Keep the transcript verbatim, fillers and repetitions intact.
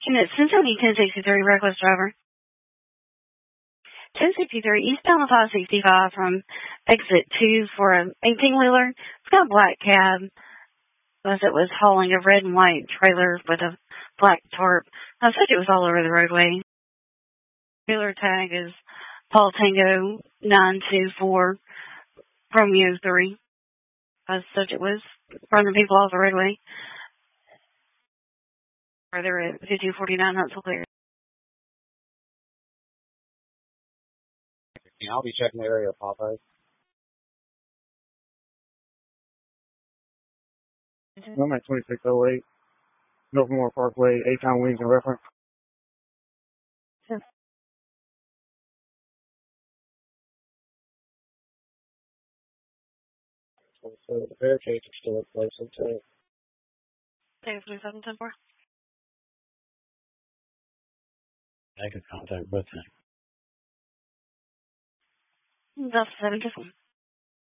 Unit Cincinnati ten sixty-three, reckless driver. ten sixty-three, eastbound five sixty-five from exit two for an eighteen-wheeler. It's got a black cab as it was hauling a red and white trailer with a black tarp. I said it was all over the roadway. Trailer tag is Paul Tango nine two four Romeo three. I said it was running people off the roadway. They're at fifteen forty-nine, not so clear. Yeah, I'll be checking the area, Popeye. I'm at twenty-six oh eight, Northmore Parkway, A-Town Wings and reference. Sure. So the barricades are still in place until... twenty-seven ten four. I could contact both. That's seven two one.